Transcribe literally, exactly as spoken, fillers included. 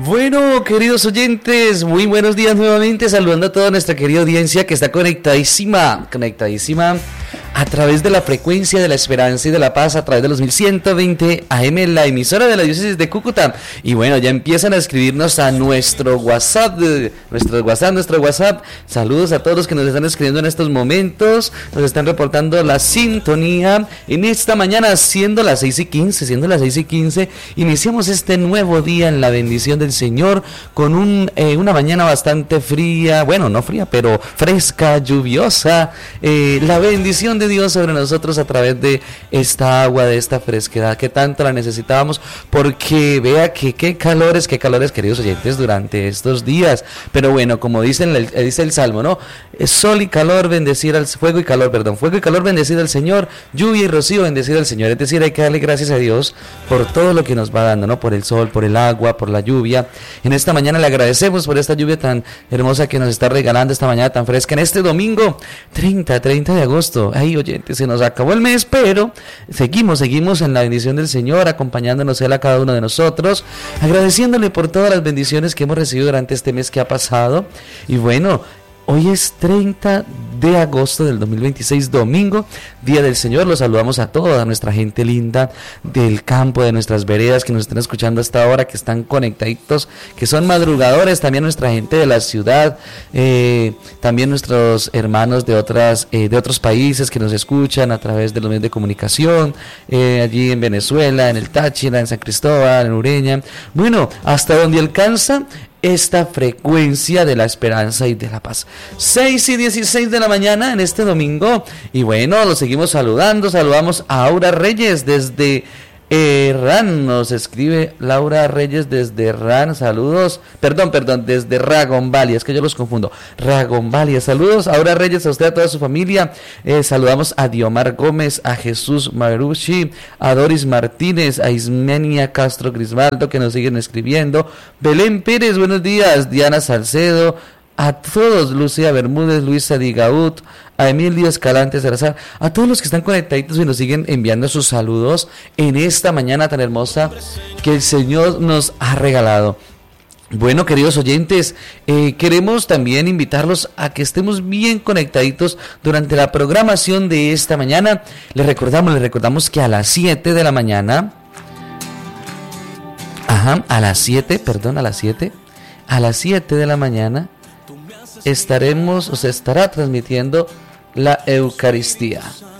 Bueno, queridos oyentes, muy buenos días nuevamente, saludando a toda nuestra querida audiencia que está conectadísima, conectadísima a través de la frecuencia de la esperanza y de la paz, a través de los mil ciento veinte A M, la emisora de la diócesis de Cúcuta. Y bueno, ya empiezan a escribirnos a nuestro WhatsApp, nuestro WhatsApp, nuestro WhatsApp. Saludos a todos los que nos están escribiendo en estos momentos, nos están reportando la sintonía en esta mañana, siendo las seis y quince, siendo las seis y quince, iniciamos este nuevo día en la bendición del Señor, con un, eh, una mañana bastante fría, bueno, no fría, pero fresca, lluviosa, eh, la bendición de Dios sobre nosotros a través de esta agua, de esta fresquedad que tanto la necesitábamos, porque vea que qué calores, qué calores, queridos oyentes, durante estos días. Pero bueno, como dice el, dice el Salmo, ¿no? Sol y calor, bendecir al fuego y calor, perdón, fuego y calor, bendecir al Señor, lluvia y rocío, bendecir al Señor. Es decir, hay que darle gracias a Dios por todo lo que nos va dando, ¿no? Por el sol, por el agua, por la lluvia. En esta mañana le agradecemos por esta lluvia tan hermosa que nos está regalando, esta mañana tan fresca, en este domingo treinta de agosto. Ay, oyentes, se nos acabó el mes, pero seguimos, seguimos en la bendición del Señor, acompañándonos Él a cada uno de nosotros, agradeciéndole por todas las bendiciones que hemos recibido durante este mes que ha pasado. Y bueno, hoy es treinta de agosto del dos mil veintiséis, domingo, Día del Señor. Los saludamos a toda nuestra gente linda del campo, de nuestras veredas, que nos están escuchando hasta ahora, que están conectaditos, que son madrugadores, también nuestra gente de la ciudad, eh, también nuestros hermanos de otras eh, de otros países que nos escuchan a través de los medios de comunicación, eh, allí en Venezuela, en el Táchira, en San Cristóbal, en Ureña. Bueno, hasta donde alcanza esta frecuencia de la esperanza y de la paz. seis y dieciséis de la mañana en este domingo. Y bueno, los seguimos saludando. Saludamos a Aura Reyes desde Herrán. Nos escribe Laura Reyes desde Herrán. Saludos. Perdón, perdón, desde Ragombalia. Es que yo los confundo. Ragombalia. Saludos a Aura Reyes, a usted, a toda su familia. Eh, saludamos a Diomar Gómez, a Jesús Marushi, a Doris Martínez, a Ismenia Castro Grisbaldo, que nos siguen escribiendo. Belén Pérez, buenos días. Diana Salcedo. A todos, Lucía Bermúdez, Luisa Digaut, a Emilio Escalante Salazar, a todos los que están conectaditos y nos siguen enviando sus saludos en esta mañana tan hermosa que el Señor nos ha regalado. Bueno, queridos oyentes, eh, queremos también invitarlos a que estemos bien conectaditos durante la programación de esta mañana. Les recordamos, les recordamos que a las siete de la mañana, ajá, a las siete, perdón, a las siete, a las siete de la mañana, estaremos, o se estará transmitiendo la Eucaristía.